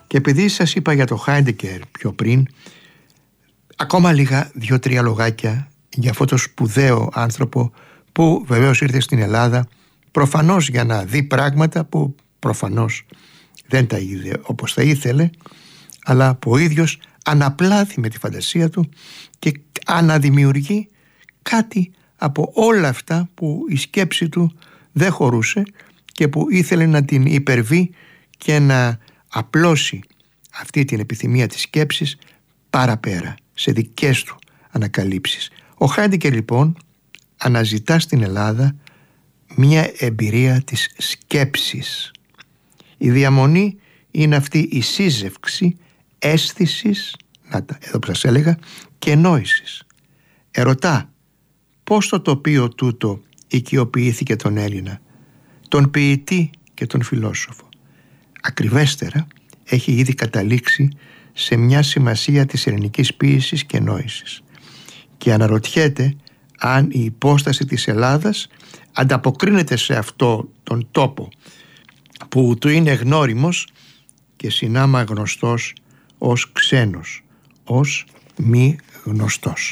Και επειδή σας είπα για το Χάιντεκερ πιο πριν, ακόμα λίγα 2-3 λογάκια για αυτό το σπουδαίο άνθρωπο που βεβαίως ήρθε στην Ελλάδα προφανώς για να δει πράγματα που προφανώς δεν τα είδε όπως θα ήθελε, αλλά που ο ίδιος αναπλάθει με τη φαντασία του και αναδημιουργεί κάτι από όλα αυτά που η σκέψη του δεν χωρούσε και που ήθελε να την υπερβεί και να απλώσει αυτή την επιθυμία της σκέψης παραπέρα σε δικές του ανακαλύψεις. Ο Χάιντεκερ λοιπόν αναζητά στην Ελλάδα μια εμπειρία της σκέψης. Η διαμονή είναι αυτή η σύζευξη αίσθησης, εδώ που σας έλεγα, και νόησης. Ερωτά πώς το τοπίο τούτο οικειοποιήθηκε τον Έλληνα, τον ποιητή και τον φιλόσοφο. Ακριβέστερα έχει ήδη καταλήξει σε μια σημασία της ελληνικής ποίησης και νόησης και αναρωτιέται αν η υπόσταση της Ελλάδας ανταποκρίνεται σε αυτό τον τόπο που του είναι γνώριμος και συνάμα γνωστός ως ξένος, ως μη γνωστός.